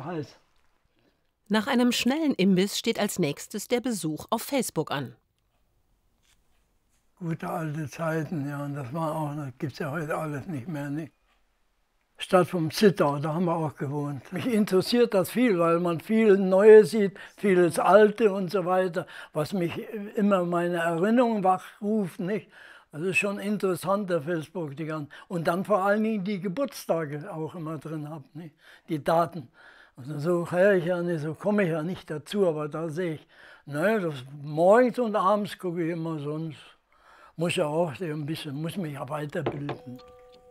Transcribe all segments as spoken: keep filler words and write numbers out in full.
heiß. Nach einem schnellen Imbiss steht als nächstes der Besuch auf Facebook an. Gute alte Zeiten, ja, und das war auch, das gibt es ja heute alles nicht mehr. Nicht? Stadt vom Zittau, da haben wir auch gewohnt. Mich interessiert das viel, weil man viel Neues sieht, vieles Alte und so weiter, was mich immer meine Erinnerung wachruft, nicht? Das ist schon interessant, der Facebook, die ganzen. Und dann vor allen Dingen die Geburtstage auch immer drin habe, nicht? Die Daten. Also so höre ich ja nicht, so komme ich ja nicht dazu, aber da sehe ich, naja, das morgens und abends gucke ich immer, sonst muss ja auch ein bisschen, muss mich ja weiterbilden.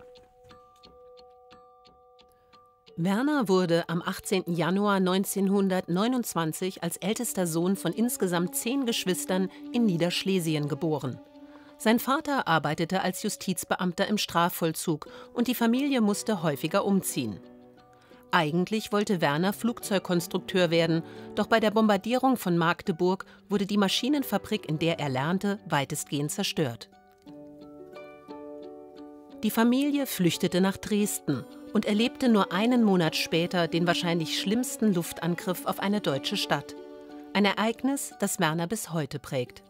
Werner wurde am achtzehnten Januar neunzehnhundertneunundzwanzig als ältester Sohn von insgesamt zehn Geschwistern in Niederschlesien geboren. Sein Vater arbeitete als Justizbeamter im Strafvollzug und die Familie musste häufiger umziehen. Eigentlich wollte Werner Flugzeugkonstrukteur werden, doch bei der Bombardierung von Magdeburg wurde die Maschinenfabrik, in der er lernte, weitestgehend zerstört. Die Familie flüchtete nach Dresden und erlebte nur einen Monat später den wahrscheinlich schlimmsten Luftangriff auf eine deutsche Stadt. Ein Ereignis, das Werner bis heute prägt.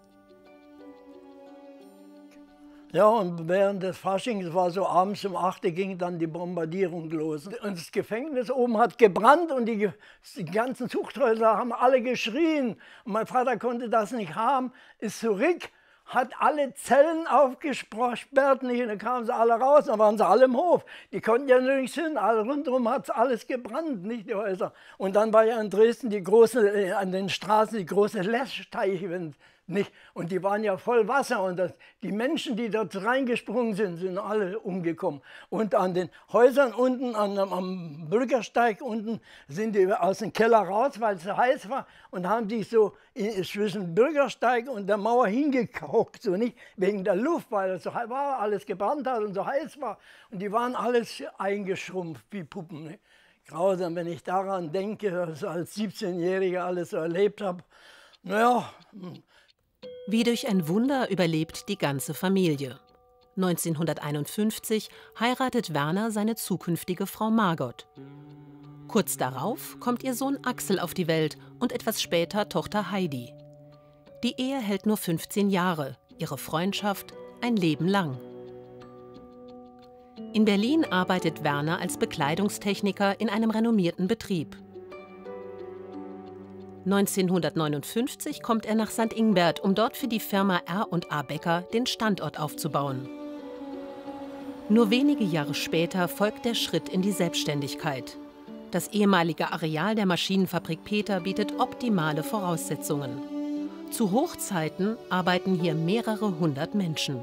Ja, und während des Faschings war so abends um acht Uhr ging dann die Bombardierung los. Und das Gefängnis oben hat gebrannt und die, die ganzen Zuchthäuser haben alle geschrien. Und mein Vater konnte das nicht haben, ist zurück, hat alle Zellen aufgesperrt, nicht, und dann kamen sie alle raus, dann waren sie alle im Hof. Die konnten ja nirgends hin, alle rundherum hat alles gebrannt, nicht die Häuser. Und dann war ja in Dresden die große, an den Straßen die große Löschteiche, nicht? Und die waren ja voll Wasser und das, die Menschen, die dort reingesprungen sind, sind alle umgekommen. Und an den Häusern unten, an, am Bürgersteig unten, sind die aus dem Keller raus, weil es so heiß war, und haben sich so in, zwischen Bürgersteig und der Mauer hingekaukt, so nicht wegen der Luft, weil es so heiß war, alles gebrannt hat und so heiß war. Und die waren alles eingeschrumpft wie Puppen. Nicht? Grausam, wenn ich daran denke, was ich als siebzehnjähriger alles so erlebt habe. Naja. Wie durch ein Wunder überlebt die ganze Familie. neunzehnhunderteinundfünfzig heiratet Werner seine zukünftige Frau Margot. Kurz darauf kommt ihr Sohn Axel auf die Welt und etwas später Tochter Heidi. Die Ehe hält nur fünfzehn Jahre, ihre Freundschaft ein Leben lang. In Berlin arbeitet Werner als Bekleidungstechniker in einem renommierten Betrieb. neunzehnhundertneunundfünfzig kommt er nach Sankt Ingbert, um dort für die Firma R und A Becker den Standort aufzubauen. Nur wenige Jahre später folgt der Schritt in die Selbstständigkeit. Das ehemalige Areal der Maschinenfabrik Peter bietet optimale Voraussetzungen. Zu Hochzeiten arbeiten hier mehrere hundert Menschen.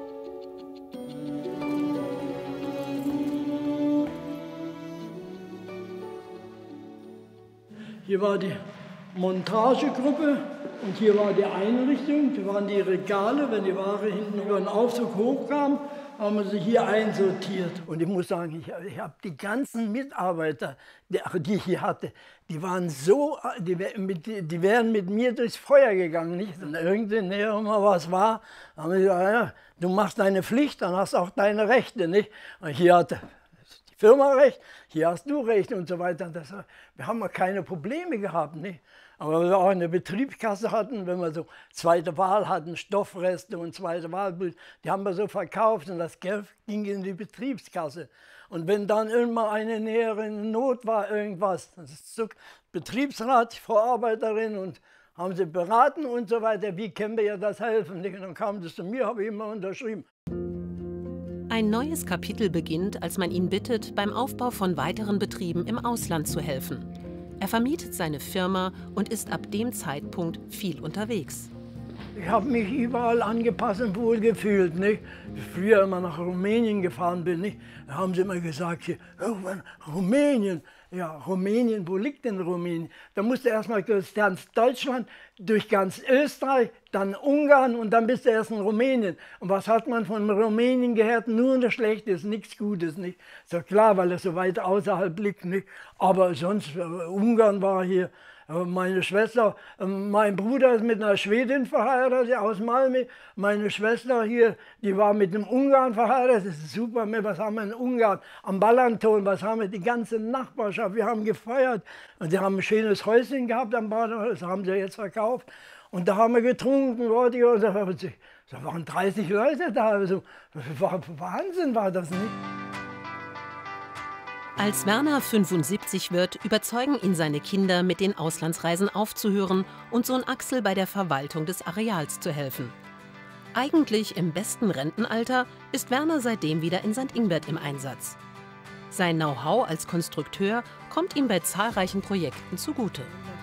Hier war die Montagegruppe und hier war die Einrichtung, hier waren die Regale, wenn die Ware hinten über den Aufzug hochkam, haben wir sie hier einsortiert. Und ich muss sagen, ich, ich habe die ganzen Mitarbeiter, die, die ich hier hatte, die waren so, die, die wären mit mir durchs Feuer gegangen. Nicht? Und irgendwann, wenn mal was war, haben wir gesagt, ja, du machst deine Pflicht, dann hast du auch deine Rechte. Nicht? Und hier hatte die Firma recht, hier hast du recht und so weiter. Das, wir haben keine Probleme gehabt. Nicht? Aber wenn wir auch eine Betriebskasse hatten, wenn wir so zweite Wahl hatten, Stoffreste und zweite Wahl, die haben wir so verkauft und das Geld ging in die Betriebskasse. Und wenn dann irgendwann eine nähere Not war, irgendwas, das ist so Betriebsrat, Vorarbeiterin, und haben sie beraten und so weiter, wie können wir ja das helfen? Und dann kam das zu mir, habe ich immer unterschrieben. Ein neues Kapitel beginnt, als man ihn bittet, beim Aufbau von weiteren Betrieben im Ausland zu helfen. Er vermietet seine Firma und ist ab dem Zeitpunkt viel unterwegs. Ich habe mich überall angepasst und wohlgefühlt. Nicht? Früher immer nach Rumänien gefahren bin, nicht? Da haben sie immer gesagt, hier, oh, Rumänien. Ja, Rumänien, wo liegt denn Rumänien? Da musste erst mal durch ganz Deutschland, durch ganz Österreich, dann Ungarn und dann bist du erst in Rumänien. Und was hat man von Rumänien gehört? Nur das Schlechtes, nichts Gutes. Nicht? Ist ja klar, weil es so weit außerhalb liegt. Nicht? Aber sonst, äh, Ungarn war hier. Meine Schwester, mein Bruder ist mit einer Schwedin verheiratet aus Malmö. Meine Schwester hier, die war mit einem Ungarn verheiratet. Das ist super. Was haben wir in Ungarn? Am Balaton, was haben wir? Die ganze Nachbarschaft. Wir haben gefeiert. Und die haben ein schönes Häuschen gehabt am Baden. Das haben sie jetzt verkauft. Und da haben wir getrunken. Und da waren dreißig Leute da. Also, war, Wahnsinn war das nicht. Als Werner fünfundsiebzig wird, überzeugen ihn seine Kinder, mit den Auslandsreisen aufzuhören und Sohn Axel bei der Verwaltung des Areals zu helfen. Eigentlich im besten Rentenalter ist Werner seitdem wieder in Sankt Ingbert im Einsatz. Sein Know-how als Konstrukteur kommt ihm bei zahlreichen Projekten zugute.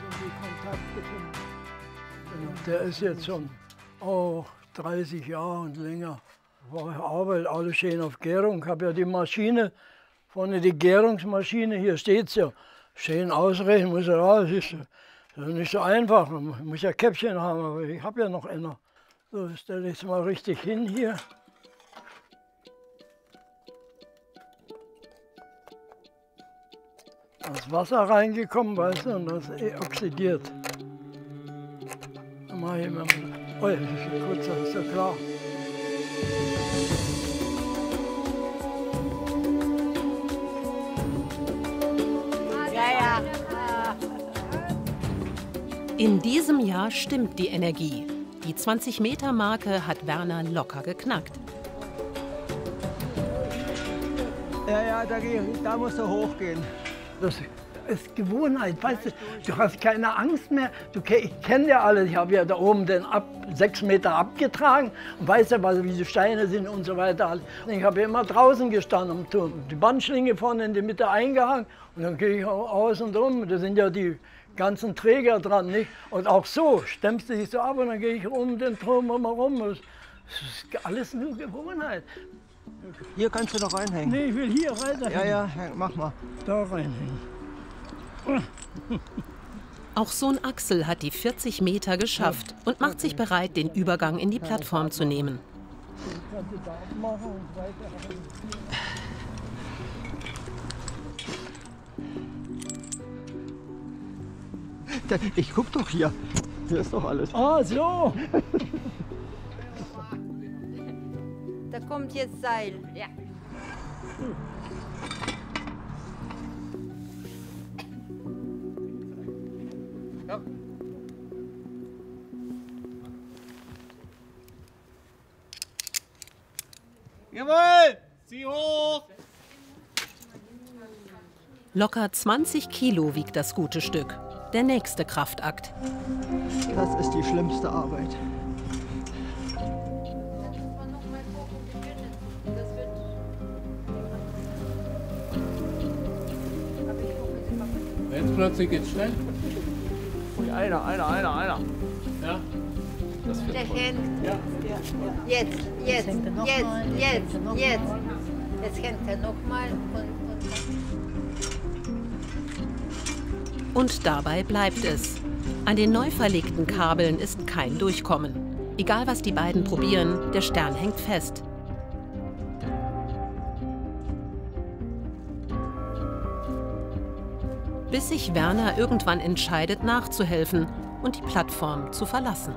Der ist jetzt schon oh, dreißig Jahre und länger. Ich arbeite alles schön auf Gärung. Ich habe ja die Maschine. Vorne die Gärungsmaschine, hier steht es ja. Schön ausrechnen muss er raus. Das ist, das ist nicht so einfach. Man muss ja Käppchen haben, aber ich habe ja noch einer. So, ich stelle ich es mal richtig hin hier. Das Wasser reingekommen, weißt du, und das ist oxidiert. Dann mache ich mal. Oh, das ist kurz, das ist ja klar. In diesem Jahr stimmt die Energie. Die zwanzig Meter Marke hat Werner locker geknackt. Ja, ja, da, da musst du hochgehen. Das ist Gewohnheit, weißt du, du hast keine Angst mehr. Du, ich kenne ja alles, ich habe ja da oben den ab, sechs Meter abgetragen und weiß ja, was, wie die Steine sind und so weiter. Ich habe ja immer draußen gestanden am Turm. Die Bandschlinge vorne in die Mitte eingehangen und dann gehe ich außen drum. Das sind ja die ganzen Träger dran, nicht? Und auch so, stemmst du dich so ab und dann gehe ich um den Turm immer rum. Das ist alles nur Gewohnheit. Hier kannst du noch reinhängen. Nee, ich will hier weiter. Ja, ja, mach mal. Da reinhängen. Auch Sohn Axel hat die vierzig Meter geschafft und macht sich bereit, den Übergang in die Plattform zu nehmen. Ich guck doch hier. Hier ist doch alles. Ah, so. Da kommt jetzt Seil. Ja. Ja. Jawohl! Zieh hoch! Locker zwanzig Kilo wiegt das gute Stück. Der nächste Kraftakt. Das ist die schlimmste Arbeit. Jetzt plötzlich geht's schnell. Einer, einer, einer, einer. Ja. Das wird Der voll. hängt. Ja. Jetzt, jetzt, jetzt, jetzt, jetzt. Jetzt hängt er nochmal und, und Und dabei bleibt es. An den neu verlegten Kabeln ist kein Durchkommen. Egal was die beiden probieren, der Stern hängt fest. Bis sich Werner irgendwann entscheidet, nachzuhelfen und die Plattform zu verlassen.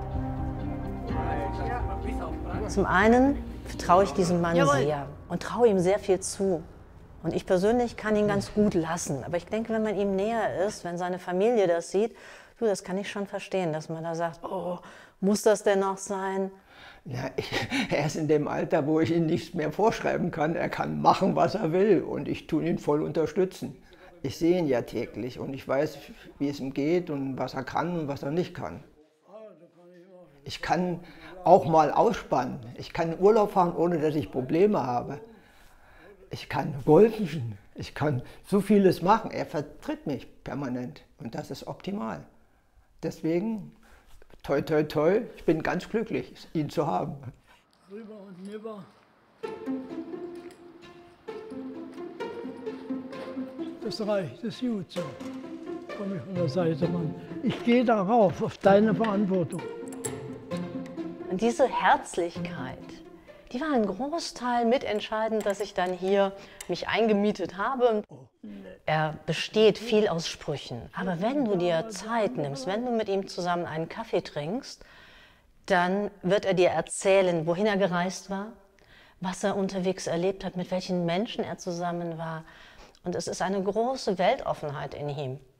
Zum einen vertraue ich diesem Mann sehr und traue ihm sehr viel zu. Und ich persönlich kann ihn ganz gut lassen. Aber ich denke, wenn man ihm näher ist, wenn seine Familie das sieht, du, das kann ich schon verstehen, dass man da sagt, oh, muss das denn noch sein? Ja, ich, er ist in dem Alter, wo ich ihm nichts mehr vorschreiben kann. Er kann machen, was er will und ich tue ihn voll unterstützen. Ich sehe ihn ja täglich und ich weiß, wie es ihm geht und was er kann und was er nicht kann. Ich kann auch mal ausspannen. Ich kann in Urlaub fahren, ohne dass ich Probleme habe. Ich kann golfen, ich kann so vieles machen. Er vertritt mich permanent und das ist optimal. Deswegen, toi, toi, toi, ich bin ganz glücklich, ihn zu haben. Rüber und rüber. Das reicht, das ist gut so. Komm ich von der Seite ran. Ich gehe darauf, auf deine Verantwortung. Und diese Herzlichkeit, die war ein Großteil mitentscheidend, dass ich dann hier mich eingemietet habe. Er besteht viel aus Sprüchen. Aber wenn du dir Zeit nimmst, wenn du mit ihm zusammen einen Kaffee trinkst, dann wird er dir erzählen, wohin er gereist war, was er unterwegs erlebt hat, mit welchen Menschen er zusammen war. Und es ist eine große Weltoffenheit in ihm.